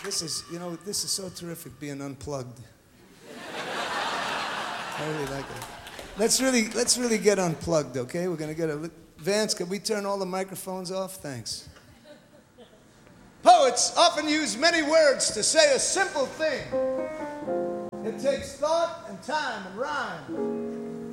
This is so terrific being unplugged. I really like it. Let's really get unplugged, okay? We're gonna get Vance, can we turn all the microphones off? Thanks. Poets often use many words to say a simple thing. It takes thought and time and rhyme